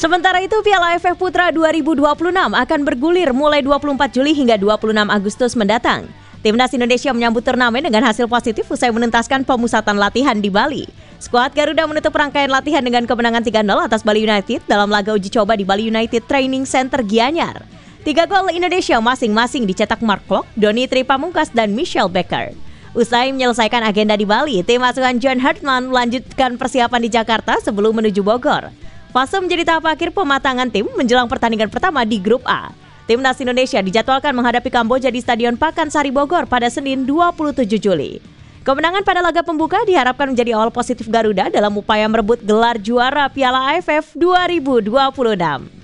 Sementara itu, Piala AFF Putra 2026 akan bergulir mulai 24 Juli hingga 26 Agustus mendatang. Timnas Indonesia menyambut turnamen dengan hasil positif usai menuntaskan pemusatan latihan di Bali. Skuad Garuda menutup rangkaian latihan dengan kemenangan 3-0 atas Bali United dalam laga uji coba di Bali United Training Center Gianyar. 3 gol Indonesia masing-masing dicetak Mark Klok, Doni Tri Pamungkas, dan Michelle Becker. Usai menyelesaikan agenda di Bali, tim asuhan John Hartman melanjutkan persiapan di Jakarta sebelum menuju Bogor. Fase menjadi tahap akhir pematangan tim menjelang pertandingan pertama di Grup A. Timnas Indonesia dijadwalkan menghadapi Kamboja di Stadion Pakansari Bogor pada Senin 27 Juli. Kemenangan pada laga pembuka diharapkan menjadi awal positif Garuda dalam upaya merebut gelar juara Piala AFF 2026.